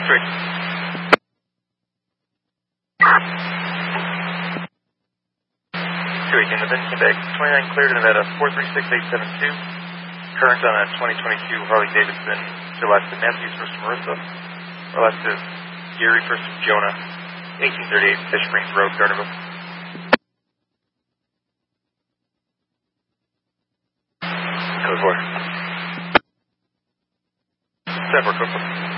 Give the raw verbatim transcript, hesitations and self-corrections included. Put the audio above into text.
three. two eighteen, the Vincent Bag twenty-nine cleared in Nevada four three six eight seven two. Current on a twenty twenty-two Harley Davidson. To left to Matthews, first to Marissa. Or left to Gary, first to Jonah. eighteen thirty-eight Fish Springs Road, Gardnerville. Code four. Separate, Coastal.